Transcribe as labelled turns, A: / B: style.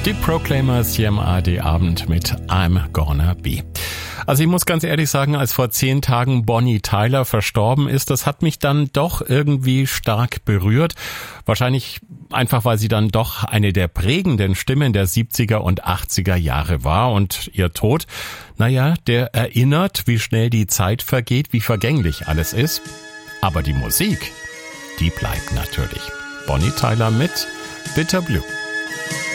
A: Die Proclaimers hier im ARD-Abend mit I'm Gonna Be. Also ich muss ganz ehrlich sagen, als vor 10 Tagen Bonnie Tyler verstorben ist, das hat mich dann doch irgendwie stark berührt. Wahrscheinlich einfach, weil sie dann doch eine der prägenden Stimmen der 70er und 80er Jahre war. Und ihr Tod, der erinnert, wie schnell die Zeit vergeht, wie vergänglich alles ist. Aber die Musik, die bleibt natürlich. Bonnie Tyler mit Bitter Blue.